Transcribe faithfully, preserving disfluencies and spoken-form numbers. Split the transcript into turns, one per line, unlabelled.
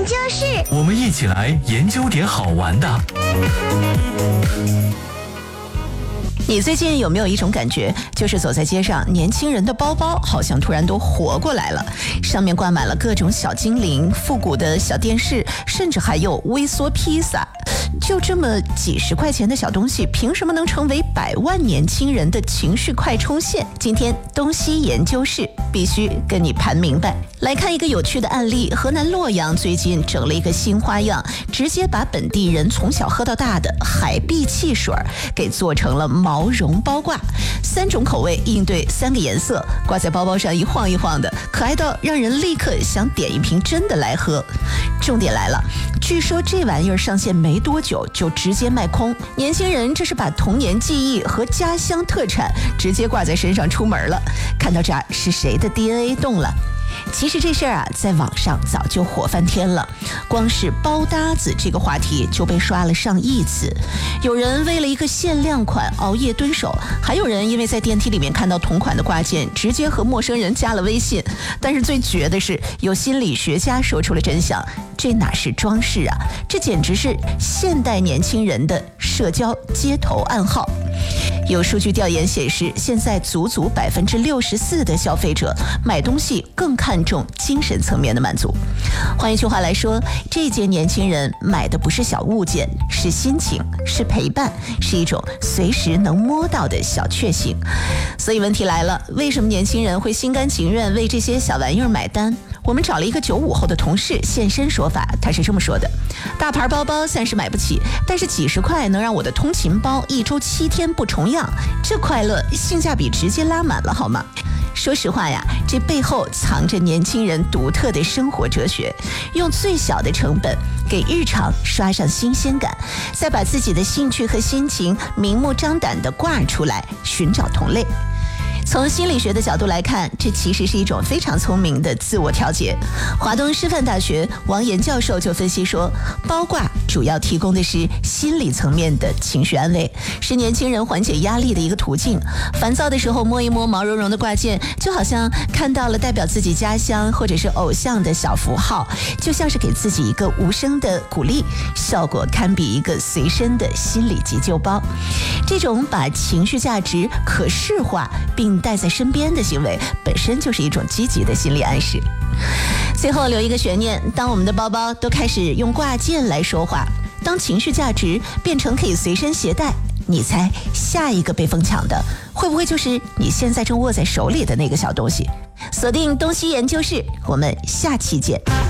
究室，
我们一起来研究点好玩的。
你最近有没有一种感觉，就是走在街上，年轻人的包包好像突然都活过来了，上面挂满了各种小精灵、复古的小电视，甚至还有微缩披萨。就这么几十块钱的小东西，凭什么能成为百万年轻人的情绪快充线？今天东西研究室必须跟你盘明白。来看一个有趣的案例，河南洛阳最近整了一个新花样，直接把本地人从小喝到大的海碧汽水给做成了毛绒包挂，三种口味应对三个颜色，挂在包包上一晃一晃的，可爱到让人立刻想点一瓶真的来喝。重点来了，据说这玩意儿上线没多久就直接卖空，年轻人这是把童年记忆和家乡特产直接挂在身上出门了。看到这儿，是谁的 D N A 动了？其实这事儿啊，在网上早就火翻天了，光是包搭子这个话题就被刷了上亿次。有人为了一个限量款熬夜蹲守，还有人因为在电梯里面看到同款的挂件，直接和陌生人加了微信。但是最绝的是，有心理学家说出了真相，这哪是装饰啊，这简直是现代年轻人的社交街头暗号。有数据调研显示，现在足足百分之六十四的消费者买东西更看重精神层面的满足。换一句话来说，这届年轻人买的不是小物件，是心情，是陪伴，是一种随时能摸到的小确幸。所以问题来了，为什么年轻人会心甘情愿为这些小玩意儿买单？我们找了一个九五后的同事现身说法，他是这么说的：大牌包包暂时买不起，但是几十块能让我的通勤包一周七天不重样，这快乐性价比直接拉满了好吗？说实话呀，这背后藏着年轻人独特的生活哲学，用最小的成本给日常刷上新鲜感，再把自己的兴趣和心情明目张胆地挂出来，寻找同类。从心理学的角度来看，这其实是一种非常聪明的自我调节。华东师范大学王岩教授就分析说，包挂主要提供的是心理层面的情绪安慰，是年轻人缓解压力的一个途径。烦躁的时候摸一摸毛茸茸的挂件，就好像看到了代表自己家乡或者是偶像的小符号，就像是给自己一个无声的鼓励，效果堪比一个随身的心理急救包。这种把情绪价值可视化并带在身边的行为，本身就是一种积极的心理暗示。最后留一个悬念，当我们的包包都开始用挂件来说话，当情绪价值变成可以随身携带，你猜下一个被疯抢的会不会就是你现在正握在手里的那个小东西？锁定东西研究室，我们下期见。